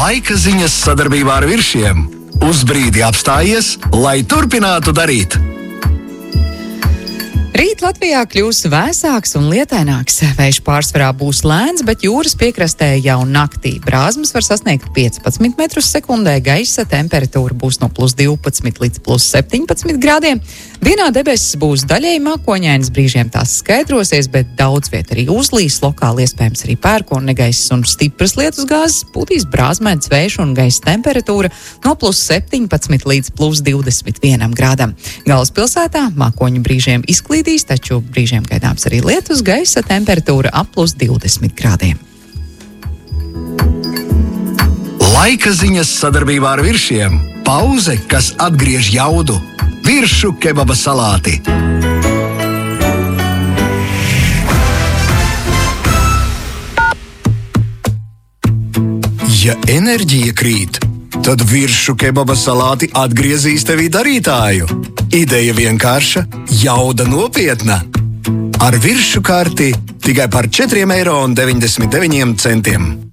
Laika ziņas sadarbībā ar Viršiem. Uz brīdi apstājies, lai turpinātu darīt. Rīt Latvijā kļūs vēsāks un lietaināks. Vējš pārsvarā būs lēns, bet jūras piekrastē jau naktī. Brāzmas var sasniegt 15 metrus sekundē, gaisa temperatūra būs no +12 līdz +17 grādiem. Dienā debesis būs daļēji mākoņainas, brīžiem tās skaidrosies, bet daudz viet arī uzlīs, lokāli iespējams arī pērkonnegaiss un stipras lietusgāzes, pūtīs brāzmēns vējš un gaisa temperatūra no +17 līdz +21 grādam. Galvaspilsētā mākoņu brīžiem izklīdīs, taču brīžiem gaidāms arī lietus, gaisa temperatūra ap +20 grādiem. Laika ziņas sadarbībā ar Viršiem. Pauze, kas atgriež jaudu. Viršu kebaba salāti. Ja enerģija krīt, tad Viršu kebaba salāti atgriezīs tevī darītāju. Ideja vienkārša, jauda nopietna. Ar Viršu karti tikai par 4,99 eiro.